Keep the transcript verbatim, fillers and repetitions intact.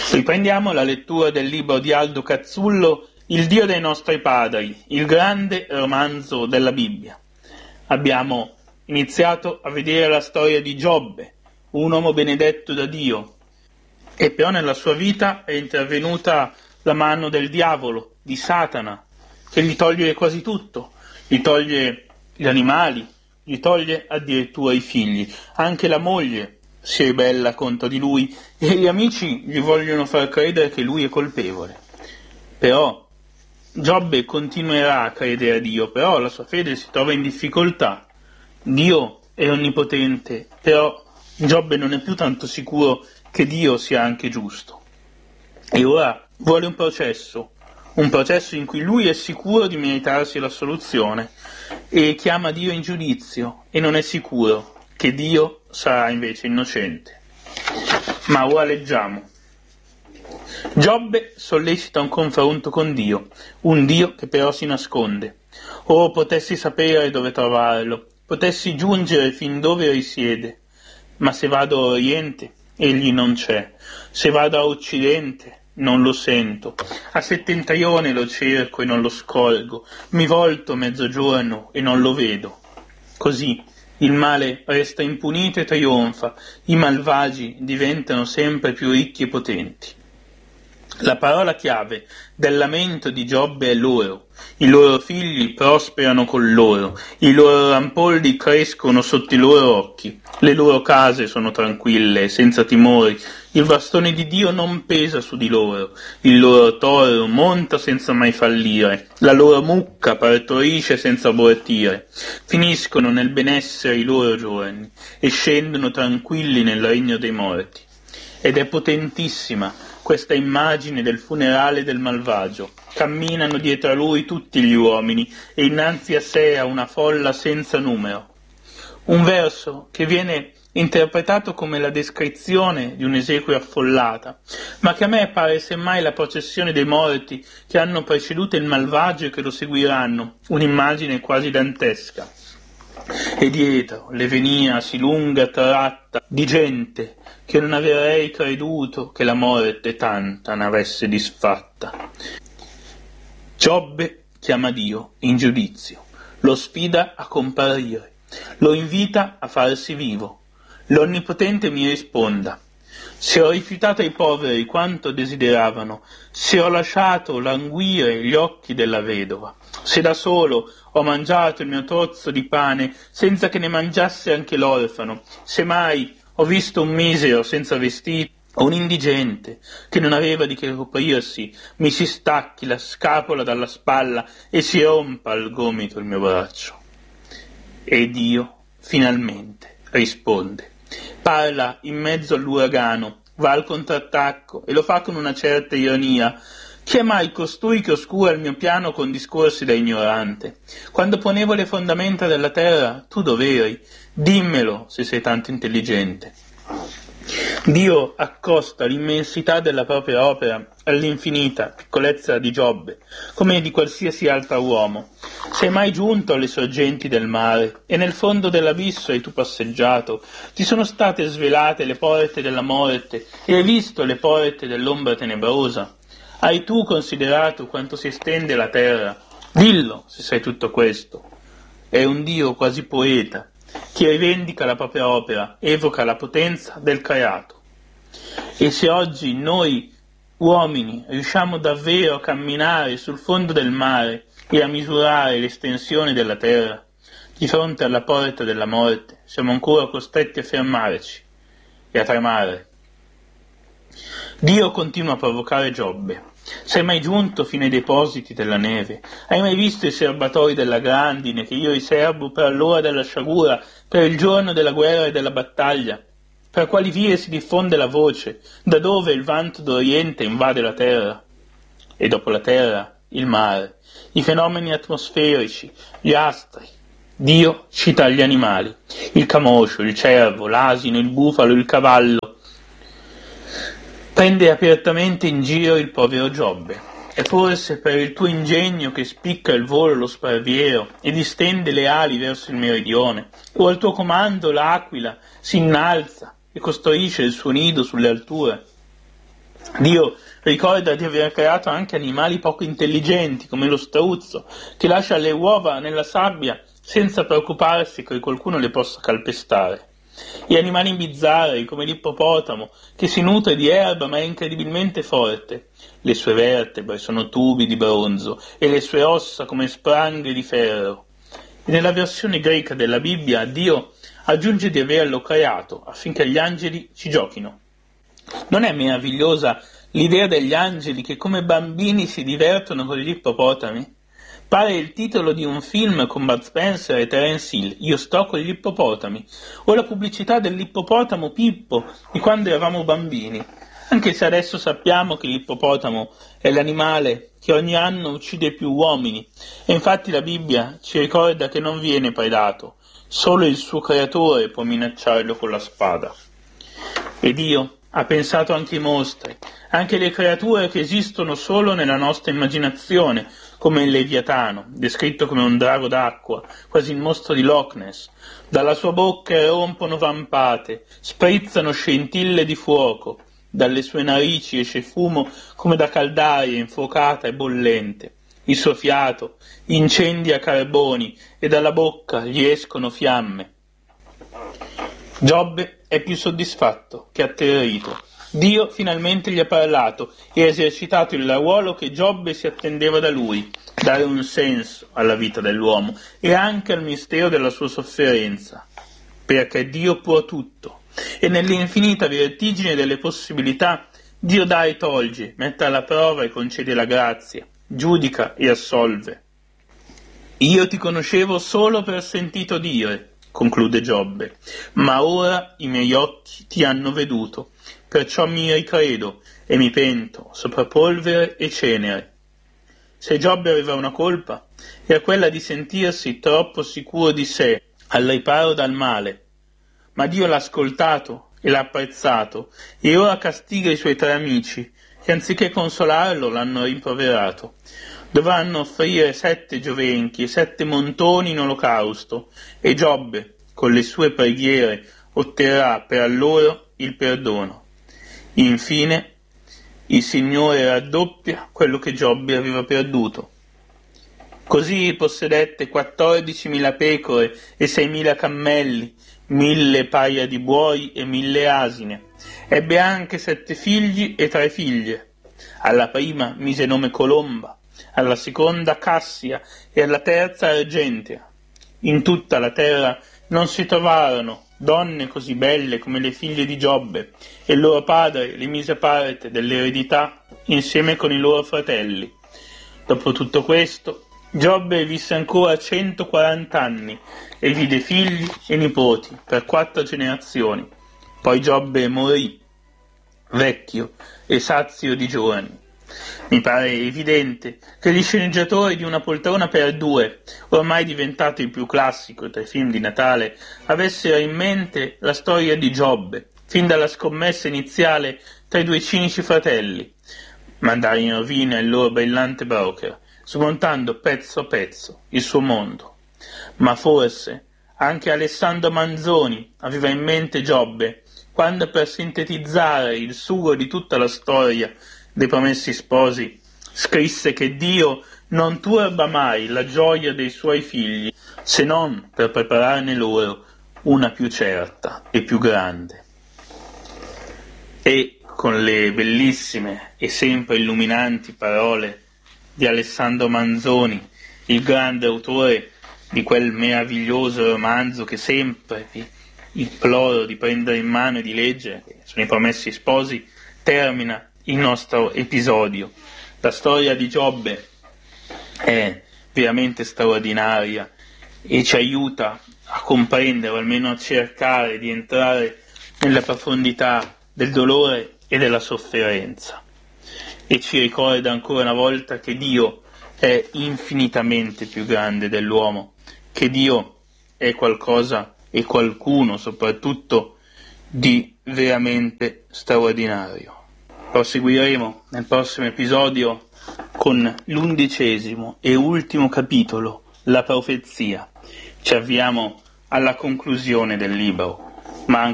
Riprendiamo la lettura del libro di Aldo Cazzullo, Il Dio dei nostri padri, il grande romanzo della Bibbia. Abbiamo iniziato a vedere la storia di Giobbe, un uomo benedetto da Dio, e però nella sua vita è intervenuta la mano del diavolo, di Satana, che gli toglie quasi tutto, gli toglie gli animali, gli toglie addirittura i figli, anche la moglie si ribella contro di lui e gli amici gli vogliono far credere che lui è colpevole. Però Giobbe continuerà a credere a Dio, però la sua fede si trova in difficoltà. Dio è onnipotente, però Giobbe non è più tanto sicuro che Dio sia anche giusto. E ora vuole un processo, un processo in cui lui è sicuro di meritarsi la soluzione e chiama Dio in giudizio e non è sicuro che Dio sarà invece innocente. Ma ora leggiamo. Giobbe sollecita un confronto con Dio, un Dio che però si nasconde. Oh, potessi sapere dove trovarlo, potessi giungere fin dove risiede. Ma se vado a Oriente, egli non c'è. Se vado a Occidente, non lo sento. A settentrione lo cerco e non lo scorgo. Mi volto mezzogiorno e non lo vedo. Così il male resta impunito e trionfa, i malvagi diventano sempre più ricchi e potenti. La parola chiave del lamento di Giobbe è loro. I loro figli prosperano con loro, i loro rampolli crescono sotto i loro occhi, le loro case sono tranquille, senza timori, il bastone di Dio non pesa su di loro, il loro toro monta senza mai fallire, la loro mucca partorisce senza abortire, finiscono nel benessere i loro giorni e scendono tranquilli nel regno dei morti. Ed è potentissima questa immagine del funerale del malvagio. Camminano dietro a lui tutti gli uomini e innanzi a sé ha una folla senza numero. Un verso che viene interpretato come la descrizione di un'esequie affollata, ma che a me pare semmai la processione dei morti che hanno preceduto il malvagio e che lo seguiranno, un'immagine quasi dantesca. E dietro le veniasi lunga tratta di gente che non avrei creduto che la morte tanta n'avesse disfatta. Giobbe chiama Dio in giudizio, lo sfida a comparire, lo invita a farsi vivo. L'Onnipotente mi risponda: se ho rifiutato ai poveri quanto desideravano, se ho lasciato languire gli occhi della vedova, se da solo ho mangiato il mio tozzo di pane senza che ne mangiasse anche l'orfano, se mai ho visto un misero senza vestiti o un indigente che non aveva di che coprirsi, mi si stacchi la scapola dalla spalla e si rompa al gomito il mio braccio. E Dio finalmente risponde. Parla in mezzo all'uragano, va al contrattacco e lo fa con una certa ironia. Chi è mai costui che oscura il mio piano con discorsi da ignorante? Quando ponevo le fondamenta della terra, tu dov'eri? Dimmelo, se sei tanto intelligente. Dio accosta l'immensità della propria opera all'infinita piccolezza di Giobbe, come di qualsiasi altro uomo. Sei mai giunto alle sorgenti del mare, e nel fondo dell'abisso hai tu passeggiato, ti sono state svelate le porte della morte, e hai visto le porte dell'ombra tenebrosa? Hai tu considerato quanto si estende la terra? Dillo, se sai tutto questo. È un Dio quasi poeta, che rivendica la propria opera, evoca la potenza del creato. E se oggi noi uomini riusciamo davvero a camminare sul fondo del mare e a misurare l'estensione della terra, di fronte alla porta della morte siamo ancora costretti a fermarci e a tremare. Dio continua a provocare Giobbe. Sei mai giunto fino ai depositi della neve? Hai mai visto i serbatoi della grandine che io riservo per l'ora della sciagura, per il giorno della guerra e della battaglia? Per quali vie si diffonde la voce? Da dove il vanto d'Oriente invade la terra? E dopo la terra, il mare, i fenomeni atmosferici, gli astri. Dio cita gli animali, il camoscio, il cervo, l'asino, il bufalo, il cavallo. Prende apertamente in giro il povero Giobbe. È forse per il tuo ingegno che spicca il volo lo sparviero e distende le ali verso il meridione, o al tuo comando l'aquila si innalza e costruisce il suo nido sulle alture? Dio ricorda di aver creato anche animali poco intelligenti, come lo struzzo, che lascia le uova nella sabbia senza preoccuparsi che qualcuno le possa calpestare. E animali bizzarri, come l'ippopotamo, che si nutre di erba ma è incredibilmente forte. Le sue vertebre sono tubi di bronzo e le sue ossa come spranghe di ferro. E nella versione greca della Bibbia Dio aggiunge di averlo creato affinché gli angeli ci giochino. Non è meravigliosa l'idea degli angeli che come bambini si divertono con gli ippopotami? Pare il titolo di un film con Bud Spencer e Terence Hill, Io sto con gli ippopotami, o la pubblicità dell'ippopotamo Pippo di quando eravamo bambini, anche se adesso sappiamo che l'ippopotamo è l'animale che ogni anno uccide più uomini, e infatti la Bibbia ci ricorda che non viene predato, solo il suo creatore può minacciarlo con la spada. E Dio ha pensato anche ai mostri, anche le creature che esistono solo nella nostra immaginazione, come il Leviatano, descritto come un drago d'acqua, quasi il mostro di Loch Ness. Dalla sua bocca rompono vampate, sprizzano scintille di fuoco, dalle sue narici esce fumo come da caldaia infuocata e bollente. Il suo fiato incendia carboni e dalla bocca gli escono fiamme. Giobbe è più soddisfatto che atterrito. Dio finalmente gli ha parlato e ha esercitato il ruolo che Giobbe si attendeva da lui, dare un senso alla vita dell'uomo e anche al mistero della sua sofferenza, perché Dio può tutto e nell'infinita vertigine delle possibilità Dio dà e tolge, mette alla prova e concede la grazia, giudica e assolve. Io ti conoscevo solo per sentito dire, conclude Giobbe, ma ora i miei occhi ti hanno veduto, perciò mi ricredo e mi pento sopra polvere e cenere. Se Giobbe aveva una colpa, era quella di sentirsi troppo sicuro di sé, al riparo dal male. Ma Dio l'ha ascoltato e l'ha apprezzato, e ora castiga i suoi tre amici, che anziché consolarlo l'hanno rimproverato. Dovranno offrire sette giovenchi e sette montoni in olocausto, e Giobbe, con le sue preghiere, otterrà per loro il perdono. Infine, il Signore raddoppia quello che Giobbe aveva perduto. Così possedette quattordicimila pecore e seimila cammelli, mille paia di buoi e mille asine. Ebbe anche sette figli e tre figlie. Alla prima mise nome Colomba, alla seconda Cassia e alla terza Argentea. In tutta la terra non si trovarono donne così belle come le figlie di Giobbe, e il loro padre le mise parte dell'eredità insieme con i loro fratelli. Dopo tutto questo, Giobbe visse ancora centoquaranta anni e vide figli e nipoti per quattro generazioni. Poi Giobbe morì, vecchio e sazio di giorni. Mi pare evidente che gli sceneggiatori di Una poltrona per due, ormai diventato il più classico tra i film di Natale, avessero in mente la storia di Giobbe, fin dalla scommessa iniziale tra i due cinici fratelli, mandare in rovina il loro brillante broker, smontando pezzo a pezzo il suo mondo. Ma forse anche Alessandro Manzoni aveva in mente Giobbe, quando per sintetizzare il sugo di tutta la storia dei Promessi Sposi scrisse che Dio non turba mai la gioia dei suoi figli, se non per prepararne loro una più certa e più grande. E con le bellissime e sempre illuminanti parole di Alessandro Manzoni, il grande autore di quel meraviglioso romanzo che sempre vi imploro di prendere in mano e di leggere, che sono i Promessi Sposi, termina il nostro episodio. La storia di Giobbe è veramente straordinaria e ci aiuta a comprendere, o almeno a cercare di entrare nella profondità del dolore e della sofferenza, e ci ricorda ancora una volta che Dio è infinitamente più grande dell'uomo, che Dio è qualcosa e qualcuno soprattutto di veramente straordinario. Proseguiremo nel prossimo episodio con l'undicesimo e ultimo capitolo, la profezia. Ci avviamo alla conclusione del libro, ma